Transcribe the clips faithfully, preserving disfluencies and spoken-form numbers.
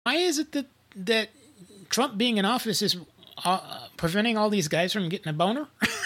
Why is it that that Trump being in office is uh, preventing all these guys from getting a boner?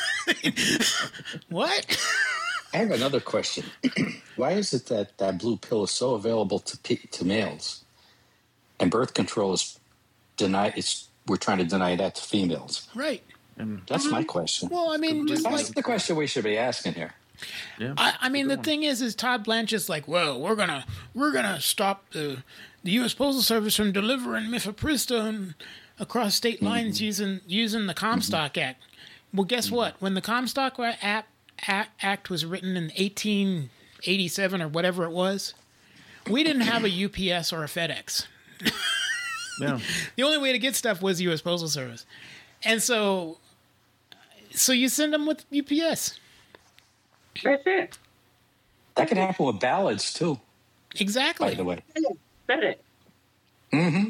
What? I have another question. Why is it that that blue pill is so available to to males, and birth control is denied? It's we're trying to deny that to females. Right. And that's my question. Well, I mean, just that's like the question we should be asking here. Yeah. I, I mean, the thing is, is Todd Blanche is like, well, we're gonna we're gonna stop the the U S Postal Service from delivering mifepristone across state lines mm-hmm. using using the Comstock mm-hmm. Act. Well, guess mm-hmm. what? When the Comstock Act, Act was written in eighteen eighty-seven or whatever it was, we didn't have a U P S or a FedEx. Yeah. The only way to get stuff was U S Postal Service, and so so you send them with U P S. That's it. That can happen with ballads too. Exactly. By the way. FedEx. Mm-hmm.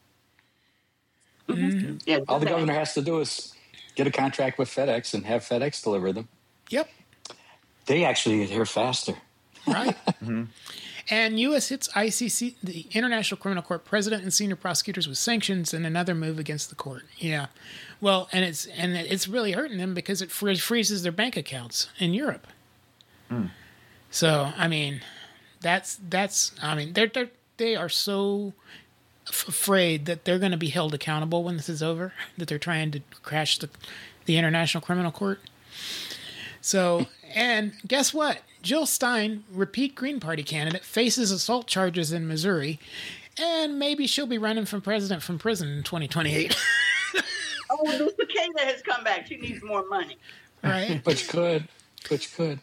Mm-hmm. Yeah, all the governor has to do is get a contract with FedEx and have FedEx deliver them. Yep. They actually get here faster. Right. mm-hmm. And U S hits I C C, the International Criminal Court president and senior prosecutors with sanctions and another move against the court. Yeah. Well, and it's and it's really hurting them because it freezes their bank accounts in Europe. Mm. So, I mean, that's that's I mean, they're, they're they are so f- afraid that they're going to be held accountable when this is over, that they're trying to crash the the International Criminal Court. So, and guess what? Jill Stein, repeat Green Party candidate, faces assault charges in Missouri, and maybe she'll be running for president from prison in twenty twenty-eight. Oh, Miss Cicada has come back. She needs more money. Right. But you could. But you could.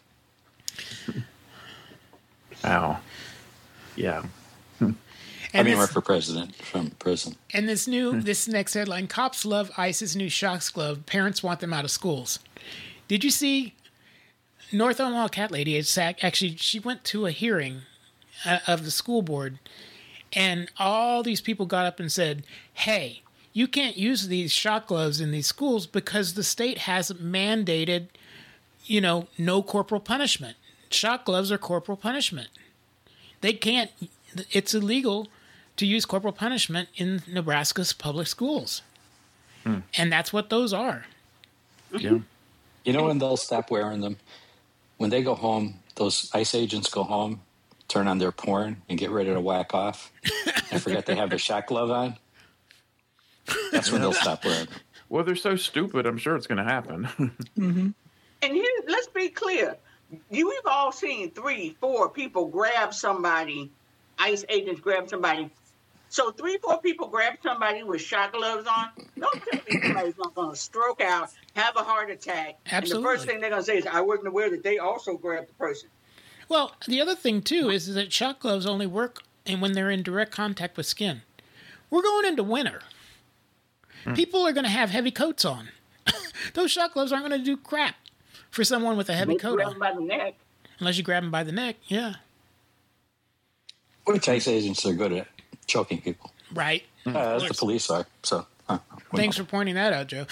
Wow. Yeah. And I mean, run for president from prison. And this new, this next headline, cops love ICE's new shocks glove. Parents want them out of schools. Did you see North Omaha cat lady? Actually, she went to a hearing uh, of the school board, and all these people got up and said, hey, you can't use these shock gloves in these schools because the state has mandated, you know, no corporal punishment. Shock gloves are corporal punishment. They can't, it's illegal to use corporal punishment in Nebraska's public schools. Hmm. And that's what those are. Yeah. You know when they'll stop wearing them? When they go home, those ICE agents go home, turn on their porn, and get ready to whack off, and forget they have the shock glove on. That's when they'll stop wearing them. Well, they're so stupid, I'm sure it's going to happen. Mm-hmm. And here, let's be clear. You, we've all seen three, four people grab somebody, ICE agents grab somebody. So three, four people grab somebody with shock gloves on. Don't tell me somebody's not going to stroke out, have a heart attack. Absolutely. And the first thing they're going to say is, I wasn't aware that they also grabbed the person. Well, the other thing, too, is that shock gloves only work and when they're in direct contact with skin. We're going into winter. Hmm. People are going to have heavy coats on. Those shock gloves aren't going to do crap for someone with a heavy Unless coat grab on. them by the neck. Unless you grab them by the neck, yeah. Which ICE agents are good at choking people. Right. Uh, as the police are. So. Huh, Thanks for pointing that out, Joe.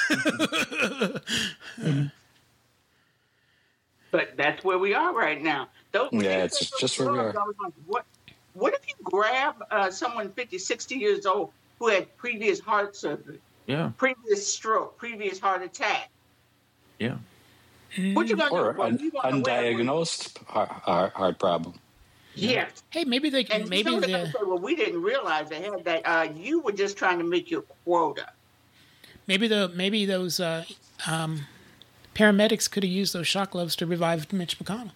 mm-hmm. But that's where we are right now. Those, yeah, it's just, just where we are. Like, what, what if you grab uh, someone fifty, sixty years old who had previous heart surgery, yeah, previous stroke, previous heart attack? Yeah. What you gonna or do? un- undiagnosed heart, heart, heart problem. Yes. Hey, maybe they can. And maybe some they. say, well, we didn't realize they had that. Uh, you were just trying to make your quota. Maybe the maybe those uh, um, paramedics could have used those shock gloves to revive Mitch McConnell.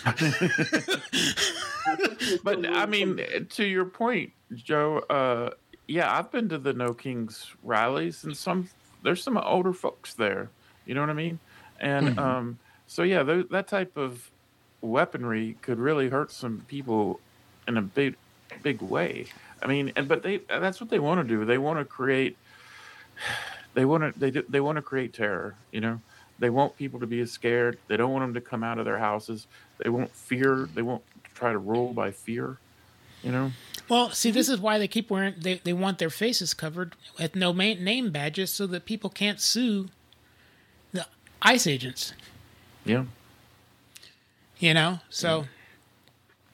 But I mean, to your point, Joe. Uh, yeah, I've been to the No Kings rallies, and some there's some older folks there. You know what I mean? And mm-hmm. um, so yeah, th- that type of weaponry could really hurt some people in a big, big way. I mean, and but they—that's what they want to do. They want to create. They want to. They do, They want to create terror. You know, they want people to be scared. They don't want them to come out of their houses. They want fear. They won't try to rule by fear. You know. Well, see, this is why they keep wearing. They they want their faces covered with no name badges, so that people can't sue the ICE agents. Yeah. You know, so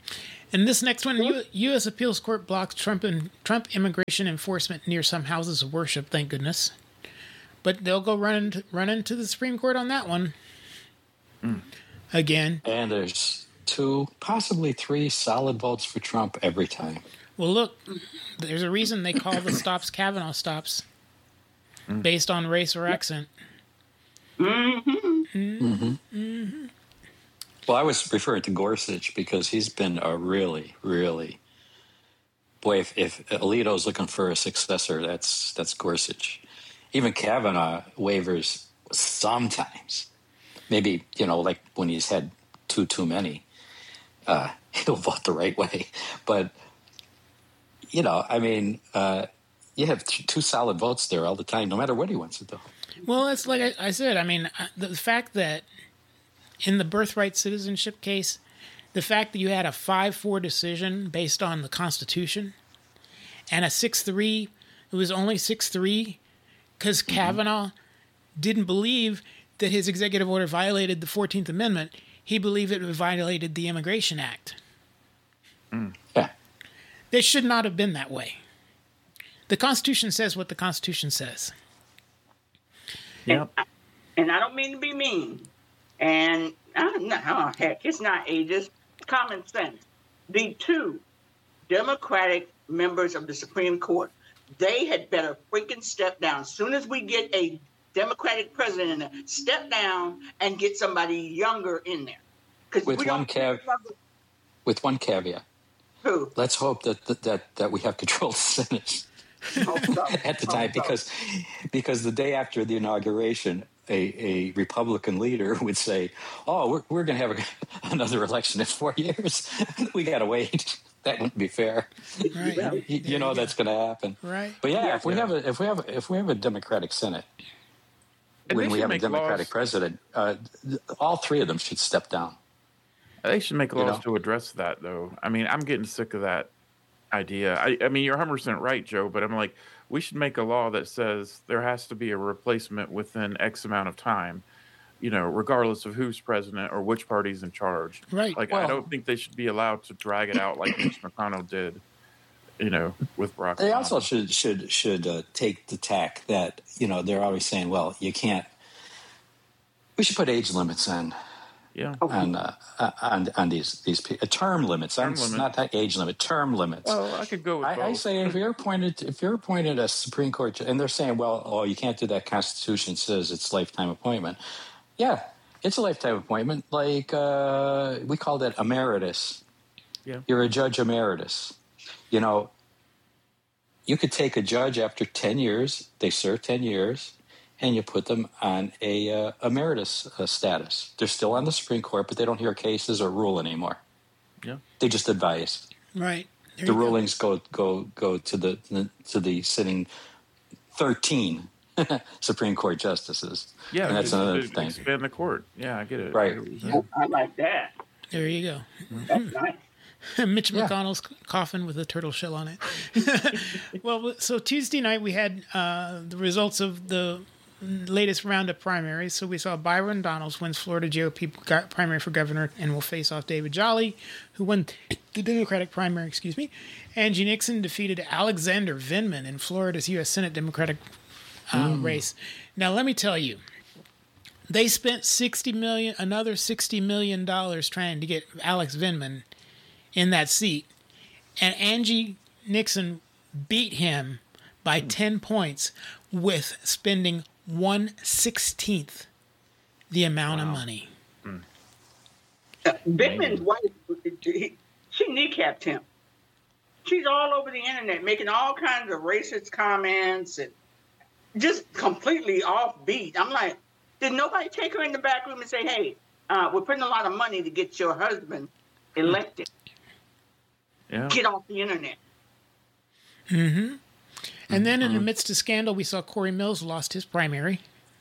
And this next one, U- U.S. Appeals Court blocks Trump and Trump immigration enforcement near some houses of worship. Thank goodness. But they'll go run into, run into the Supreme Court on that one mm. again. And there's two, possibly three solid votes for Trump every time. Well, look, there's a reason they call the stops Kavanaugh stops, mm. based on race or accent. Mm-hmm. Mm-hmm. Mm-hmm. Well, I was referring to Gorsuch because he's been a really, really boy. If, if Alito's looking for a successor, that's that's Gorsuch. Even Kavanaugh wavers sometimes. Maybe, you know, like when he's had too too many, uh, he'll vote the right way. But you know, I mean, uh, you have t- two solid votes there all the time, no matter what he wants to do. Well, it's like I, I said. I mean, the fact that in the birthright citizenship case, the fact that you had a five four decision based on the Constitution and a six three, it was only six three because mm-hmm. Kavanaugh didn't believe that his executive order violated the fourteenth Amendment. He believed it violated the Immigration Act. Mm. Yeah. They should not have been that way. The Constitution says what the Constitution says. Yep. And, and I don't mean to be mean. And I'm not, oh, heck, it's not ageist. It's common sense. The two Democratic members of the Supreme Court, they had better freaking step down. As soon as we get a Democratic president in there, step down and get somebody younger in there. With we one cav- with one caveat. Who? Let's hope that that that, that we have control of the Senate at the time, because because the day after the inauguration, A, a Republican leader would say, "Oh, we're we're going to have a, another election in four years. We got to wait. That wouldn't be fair." Right. You, you know that's going to happen. Right. But yeah, yeah, if we yeah. have a if we have a, if we have a Democratic Senate, and when we have a Democratic laws, president, uh, all three of them should step down. They should make laws you know? to address that, though. I mean, I'm getting sick of that idea. I, I mean, you're one hundred percent right, Joe, but I'm like, we should make a law that says there has to be a replacement within X amount of time, you know, regardless of who's president or which party's in charge. Right. Like, Well, I don't think they should be allowed to drag it out like Mitch McConnell did, you know, with Barack They Obama. also should should should uh, take the tack that, you know, they're always saying, well, you can't. We should put age limits in. Yeah. On, uh, on on these these uh, term limits, Term I'm, limit. not that age limit, term limits. Well, I could go with I, both. I say if you're appointed, if you're appointed a Supreme Court, ju- and they're saying, well, oh, you can't do that. Constitution says it's lifetime appointment. Yeah, it's a lifetime appointment. Like uh, we call that emeritus. Yeah. You're a judge emeritus. You know, you could take a judge after ten years. They serve ten years. And you put them on a uh, emeritus uh, status. They're still on the Supreme Court, but they don't hear cases or rule anymore. Yeah, they just advise. Right. There The you go. rulings go go go to the to the sitting thirteen Supreme Court justices. yeah, and that's just another to thing. Expand the court. Yeah, I get it. Right. I, get what you're saying. I like that. There you go. That's nice. Mitch Yeah. McConnell's coffin with a turtle shell on it. Well, so Tuesday night we had uh, the results of the latest round of primaries. So we saw Byron Donalds wins Florida G O P go- primary for governor and will face off David Jolly, who won the Democratic primary, excuse me. Angie Nixon defeated Alexander Vindman in Florida's U S Senate Democratic uh, mm. race. Now, let me tell you, they spent sixty million, another sixty million dollars trying to get Alex Vindman in that seat, and Angie Nixon beat him by ten points with spending one sixteenth the amount wow. of money. Mm. Uh, Vindman's wife, he, she kneecapped him. She's all over the internet making all kinds of racist comments and just completely offbeat. I'm like, did nobody take her in the back room and say, hey, uh, we're putting a lot of money to get your husband elected. Yeah. Get off the internet. Mm-hmm. And then in the midst of scandal, we saw Corey Mills lost his primary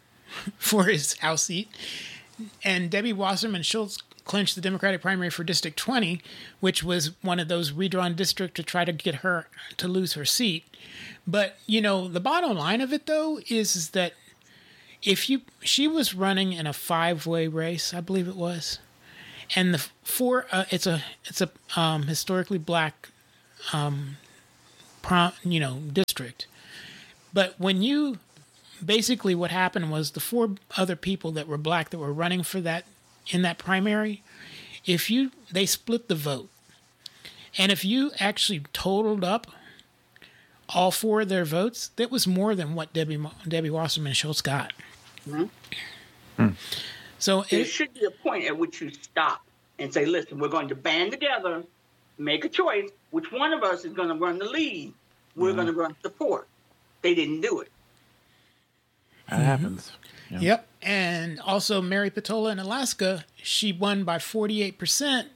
for his House seat. And Debbie Wasserman Schultz clinched the Democratic primary for District twenty, which was one of those redrawn districts to try to get her to lose her seat. But, you know, the bottom line of it, though, is, is that if you, she was running in a five-way race, I believe it was. and the four uh, it's a it's a um, historically black um, prom, you know district. But when you basically what happened was the four other people that were black that were running for that in that primary, if you they split the vote, and if you actually totaled up all four of their votes, that was more than what Debbie Debbie Wasserman Schultz got. Mm-hmm. Hmm. So there it should be a point at which you stop and say, "Listen, we're going to band together, make a choice. Which one of us is going to run the lead? We're mm-hmm. going to run support." They didn't do it. That mm-hmm. happens. Yeah. Yep, and also Mary Patola in Alaska, she won by forty-eight percent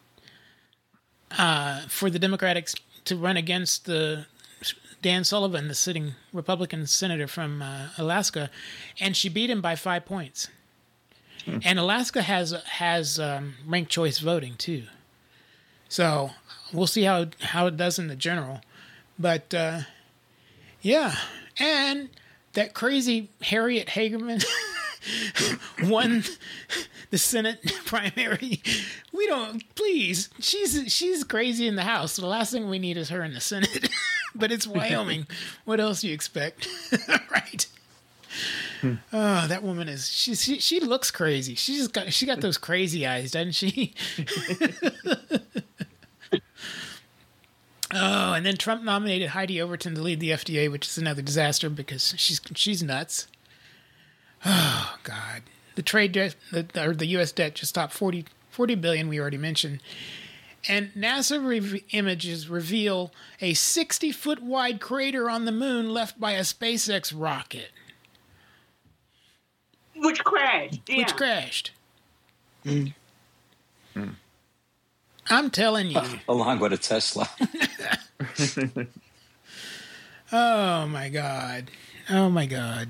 uh, for the Democrats to run against the Dan Sullivan, the sitting Republican senator from uh, Alaska, and she beat him by five points. Hmm. And Alaska has has um, ranked choice voting too, so we'll see how how it does in the general. But uh, yeah, and that crazy Harriet Hagerman won the Senate primary. We don't please. She's she's crazy in the House. So the last thing we need is her in the Senate. But it's Wyoming. What else do you expect? Right. Hmm. Oh, that woman is she, she she looks crazy. She just got she got those crazy eyes, doesn't she? Oh, and then Trump nominated Heidi Overton to lead the F D A, which is another disaster because she's she's nuts. Oh God, the trade debt, the, or the U S debt just topped forty, forty billion. We already mentioned. And NASA re- images reveal a sixty-foot wide crater on the moon left by a SpaceX rocket. Which crashed. Yeah. Which crashed. Mm. Mm. I'm telling you. Along with a Tesla. Oh, my God. Oh, my God.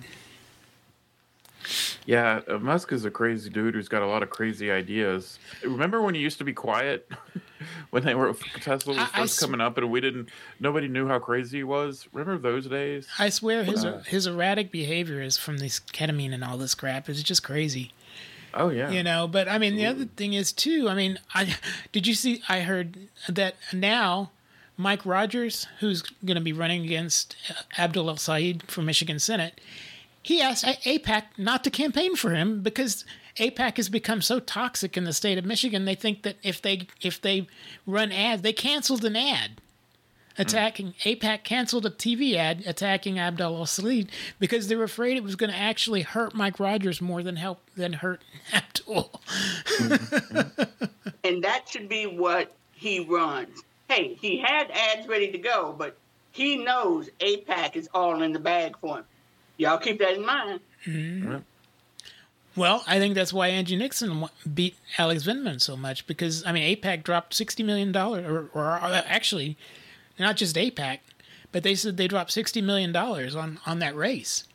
Yeah, uh, Musk is a crazy dude who's got a lot of crazy ideas. Remember when he used to be quiet when they were Tesla was I, first I, coming up and we didn't, nobody knew how crazy he was. Remember those days? I swear his uh, his erratic behavior is from this ketamine and all this crap. It's just crazy. Oh yeah, you know. But I mean, Absolutely. the other thing is too. I mean, I did you see? I heard that now Mike Rogers, who's going to be running against Abdul El Sayed for Michigan Senate. He asked AIPAC not to campaign for him because AIPAC has become so toxic in the state of Michigan. They think that if they if they run ads, they canceled an ad attacking mm. AIPAC canceled a T V ad attacking Abdul El-Sayed because they were afraid it was going to actually hurt Mike Rogers more than help than hurt Abdul. Mm-hmm. And that should be what he runs. Hey, he had ads ready to go, but he knows AIPAC is all in the bag for him. Y'all keep that in mind. Mm-hmm. Right. Well, I think that's why Angie Nixon beat Alex Vindman so much because, I mean, AIPAC dropped sixty million dollars, or, or actually, not just AIPAC, but they said they dropped sixty million dollars on, on that race.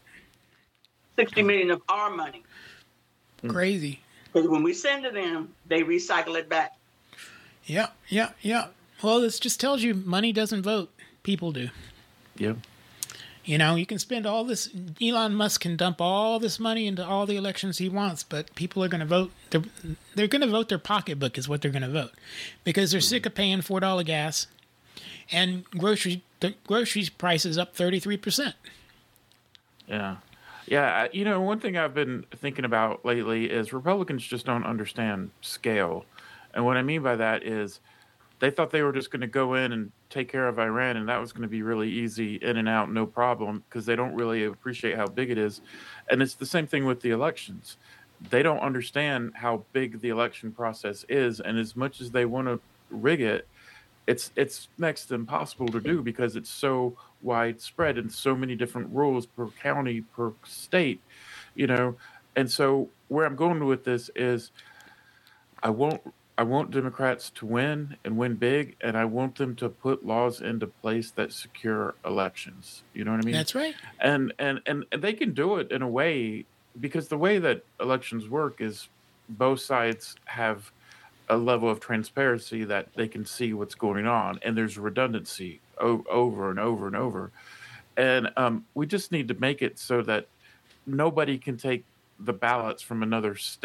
sixty million dollars of our money. Crazy. Because when we send to them, they recycle it back. Yeah, yeah, yeah. Well, this just tells you money doesn't vote. People do. Yeah. You know, you can spend all this, Elon Musk can dump all this money into all the elections he wants, but people are going to vote, they're, they're going to vote their pocketbook is what they're going to vote. Because they're sick of paying four dollars gas and grocery the groceries prices up thirty-three percent. Yeah. Yeah, you know, one thing I've been thinking about lately is Republicans just don't understand scale. And what I mean by that is they thought they were just going to go in and take care of Iran, and that was going to be really easy, in and out, no problem, because they don't really appreciate how big it is. And it's the same thing with the elections. They don't understand how big the election process is, and as much as they want to rig it, it's it's next to impossible to do because it's so widespread and so many different rules per county, per state, you know. And so where I'm going with this is I won't I want Democrats to win and win big, and I want them to put laws into place that secure elections. You know what I mean? That's right. And and and they can do it in a way because the way that elections work is both sides have a level of transparency that they can see what's going on, and there's redundancy o- over and over and over. And um, we just need to make it so that nobody can take the ballots from another state.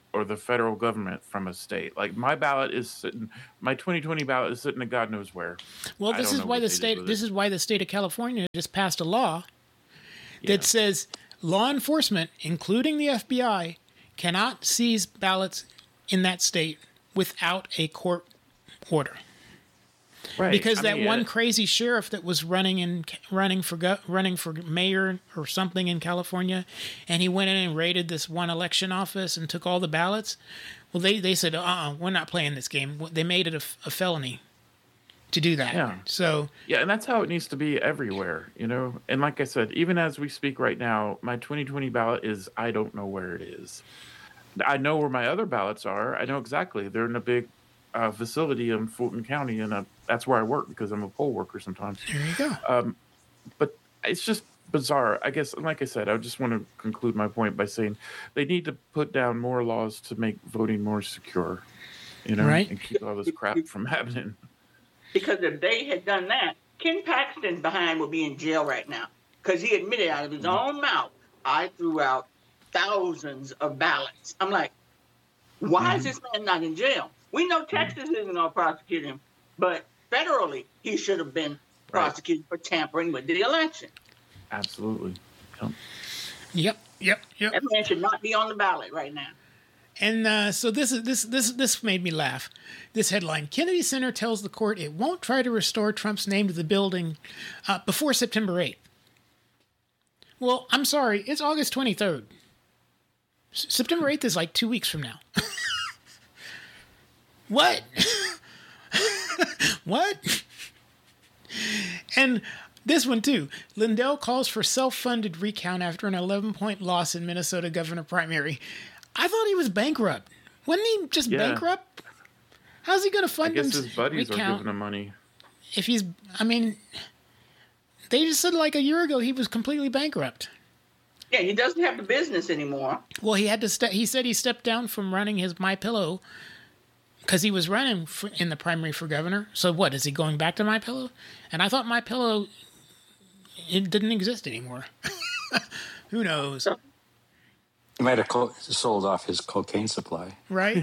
or the federal government from a state. Like my ballot is sitting, my twenty twenty ballot is sitting at God knows where. Well, this is why the state this is why the state of California just passed a law that yeah. says law enforcement, including the F B I, cannot seize ballots in that state without a court order. Right. Because I that mean, one uh, crazy sheriff that was running in running for go, running for mayor or something in California, and he went in and raided this one election office and took all the ballots. Well, they, they said, uh-uh, we're not playing this game. They made it a, a felony to do that. Yeah. So yeah, and that's how it needs to be everywhere, you know. And like I said, even as we speak right now, my twenty twenty ballot is I don't know where it is. I know where my other ballots are. I know exactly. They're in a big uh, facility in Fulton County, and that's where I work because I'm a poll worker sometimes. There you go. Um, but it's just bizarre. I guess, like I said, I just want to conclude my point by saying they need to put down more laws to make voting more secure, you know, right. and keep all this crap from happening. Because if they had done that, Ken Paxton behind would be in jail right now because he admitted out of his mm-hmm. own mouth, I threw out thousands of ballots. I'm like, why mm-hmm. is this man not in jail? We know Texas mm-hmm. isn't going to prosecute him, but federally, he should have been prosecuted right. for tampering with the election. Absolutely. Yep. Yep. Yep. Yep. That man should not be on the ballot right now. And uh, so this is this this this made me laugh. This headline: Kennedy Center tells the court it won't try to restore Trump's name to the building uh, before September eighth. Well, I'm sorry, it's August twenty-third. S- September eighth is like two weeks from now. What? What? And this one too. Lindell calls for self-funded recount after an eleven-point loss in Minnesota governor primary. I thought he was bankrupt. Wasn't he just yeah. bankrupt? How's he going to fund I guess his his buddies recount are giving him money. If he's, I mean, they just said like a year ago he was completely bankrupt. Yeah, he doesn't have the business anymore. Well, he had to. Ste- he said he stepped down from running his MyPillow because he was running for, in the primary for governor. So what, is he going back to MyPillow? And I thought MyPillow, it didn't exist anymore. Who knows? So, he might have co- sold off his cocaine supply. Right?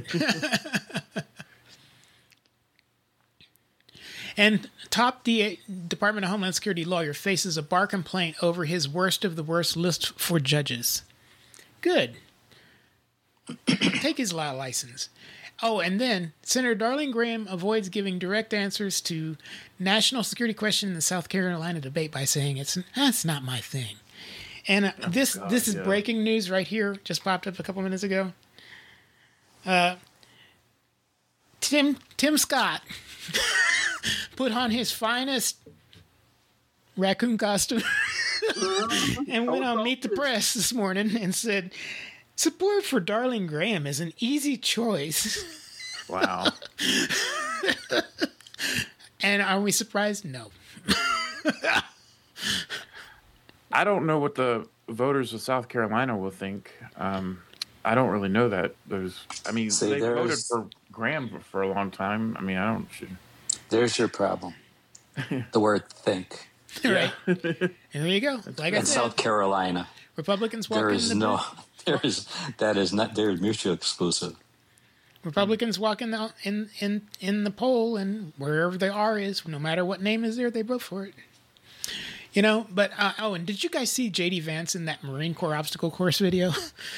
And top D- Department of Homeland Security lawyer faces a bar complaint over his worst of the worst list for judges. Good. Take his law license. Oh, and then Senator Darling Graham avoids giving direct answers to national security question in the South Carolina debate by saying it's that's not my thing. And uh, oh, this God, this is yeah. breaking news right here. Just popped up a couple minutes ago. Uh, Tim Tim Scott put on his finest raccoon costume and went on Meet the Press this morning and said, "Support for Darling Graham is an easy choice." Wow. And are we surprised? No. I don't know what the voters of South Carolina will think. Um, I don't really know that. There's, I mean, See, they voted for Graham for a long time. I mean, I don't. Should... There's your problem. The word "think." Right. And there you go. Like in I said, South Carolina, Republicans walk there in is the no. There is that is not. They're mutually exclusive. Republicans walk in the in, in in the poll, and wherever the R is, no matter what name is there, they vote for it. You know, but uh, oh, and did you guys see J D Vance in that Marine Corps obstacle course video?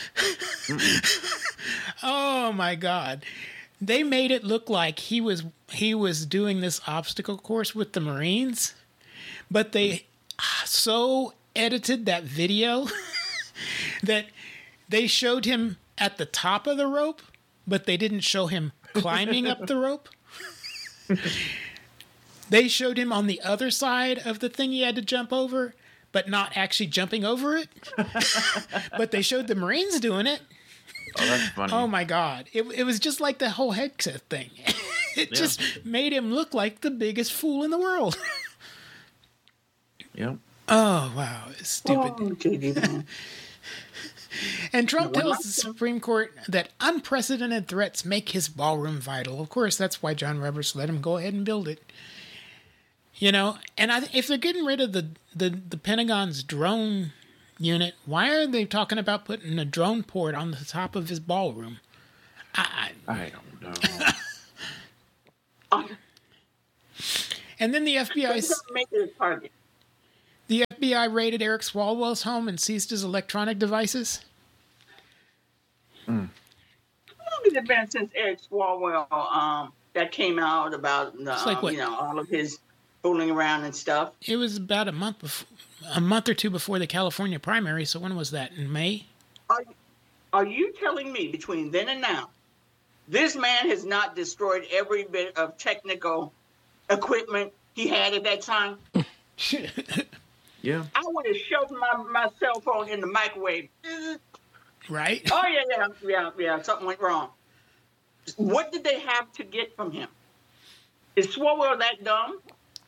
Oh my God, they made it look like he was he was doing this obstacle course with the Marines, but they so edited that video that they showed him at the top of the rope, but they didn't show him climbing up the rope. They showed him on the other side of the thing he had to jump over, but not actually jumping over it. But they showed the Marines doing it. Oh, that's funny. Oh, my God. It, it was just like the whole headset thing. It yeah. just made him look like the biggest fool in the world. Yep. Oh, wow. It's stupid. Oh, and Trump tells the Supreme Court that unprecedented threats make his ballroom vital. Of course, that's why John Roberts let him go ahead and build it. You know, and I, if they're getting rid of the, the, the Pentagon's drone unit, why are they talking about putting a drone port on the top of his ballroom? I, I don't know. Um, and then the F B I He's gonna make it a target. the F B I raided Eric Swalwell's home and seized his electronic devices. Mm. How long has it been since Eric Swalwell um, that came out about the, like um, what? you know, all of his fooling around and stuff? It was about a month before, a month or two before the California primary. So when was that? In May? Are, are you telling me between then and now, this man has not destroyed every bit of technical equipment he had at that time? Yeah. I would have shoved my, my cell phone in the microwave. Right? Oh, yeah, yeah, yeah, yeah, something went wrong. What did they have to get from him? Is Swalwell that dumb?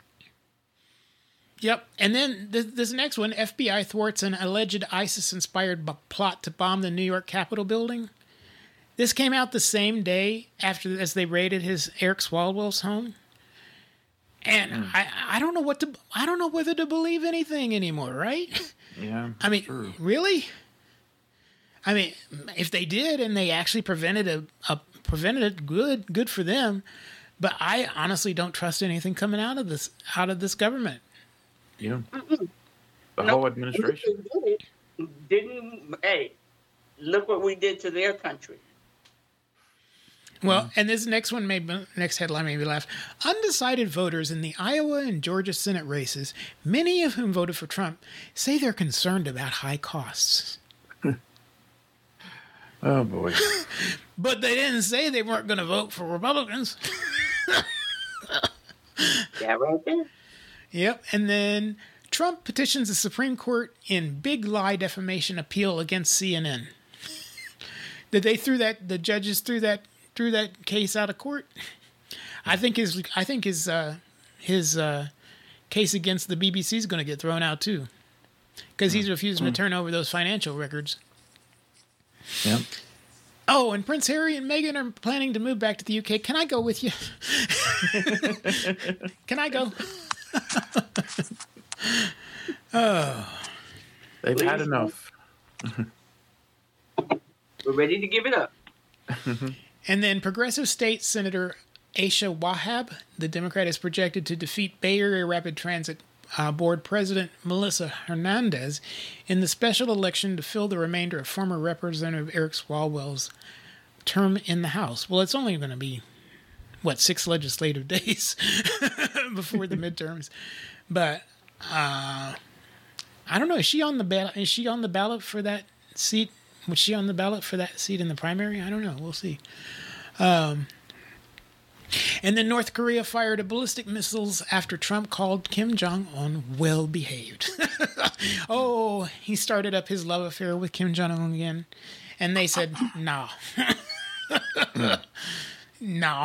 Yep. And then this, this next one, F B I thwarts an alleged ISIS-inspired b- plot to bomb the New York Capitol building. This came out the same day after as they raided his Eric Swalwell's home. And mm. I, I don't know what to I don't know whether to believe anything anymore, right? Yeah. I mean, true. really? I mean, if they did and they actually prevented a, a prevented it, good good for them. But I honestly don't trust anything coming out of this out of this government. Yeah. Mm-mm. The Nope. whole administration. Did it, didn't, hey, look what we did to their country. Well, and this next one made next headline made me laugh. Undecided voters in the Iowa and Georgia Senate races, many of whom voted for Trump, say they're concerned about high costs. Oh boy. But they didn't say they weren't going to vote for Republicans. Yeah, right there. Yep. And then Trump petitions the Supreme Court in big lie defamation appeal against C N N. Did they threw that the judges threw that threw that case out of court? I think his I think his uh, his uh, case against the B B C is going to get thrown out too, because he's refusing mm. to turn over those financial records. Yep. Oh, and Prince Harry and Meghan are planning to move back to the U K. Can I go with you? Can I go? Oh. They've Please. had enough. We're ready to give it up. And then Progressive State Senator Aisha Wahab, the Democrat, is projected to defeat Bay Area Rapid Transit uh, Board President Melissa Hernandez in the special election to fill the remainder of former Representative Eric Swalwell's term in the House. Well, it's only going to be, what, six legislative days before the midterms. But uh, I don't know. Is she on the ballot? Is she on the ballot for that seat? Was she on the ballot for that seat in the primary? I don't know. We'll see. Um, and then North Korea fired a ballistic missiles after Trump called Kim Jong-un well-behaved. Oh, he started up his love affair with Kim Jong-un again. And they said, no. No.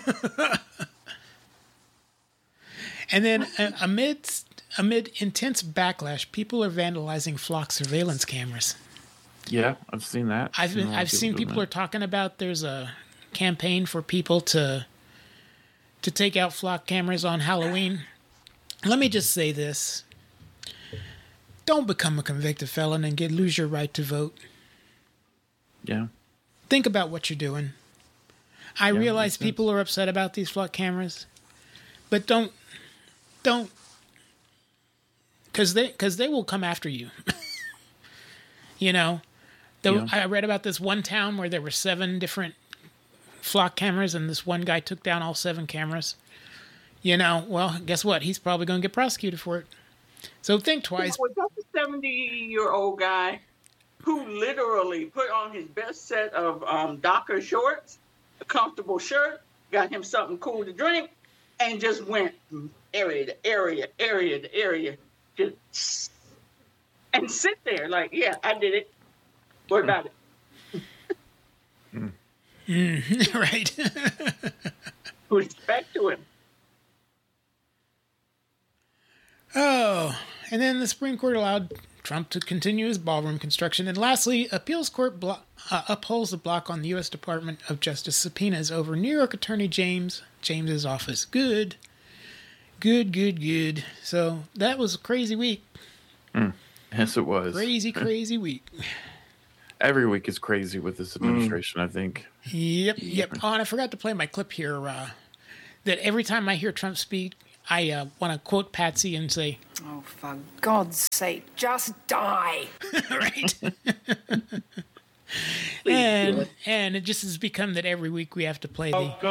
And then uh, amidst, amid intense backlash, people are vandalizing flock surveillance cameras. Yeah, I've seen that. I've been, I've seen people that. are talking about there's a campaign for people to to take out flock cameras on Halloween. Let me just say this. Don't become a convicted felon and get lose your right to vote. Yeah. Think about what you're doing. I yeah, realize people are upset about these flock cameras, but don't don't cuz they cuz they will come after you. You know, the, yeah. I read about this one town where there were seven different flock cameras and this one guy took down all seven cameras. You know, well, guess what? He's probably going to get prosecuted for it. So think twice. Was that the seventy-year-old guy who literally put on his best set of um, Docker shorts, a comfortable shirt, got him something cool to drink, and just went from area to area, area to area, just and sit there like, yeah, I did it. What about it? Mm. Mm, right. Respect to him. Oh, and then the Supreme Court allowed Trump to continue his ballroom construction. And lastly, appeals court blo- uh, upholds the block on the U S Department of Justice subpoenas over New York Attorney James James's office. Good. Good, good, good. So that was a crazy week. Mm. Yes, it was. Crazy, crazy week. every week is crazy with this administration. Mm. I think. Yep, yep. Oh, and I forgot to play my clip here. Uh, that every time I hear Trump speak, I uh, want to quote Patsy and say, "Oh, for God's sake, just die!" Right. and and it just has become that every week we have to play the.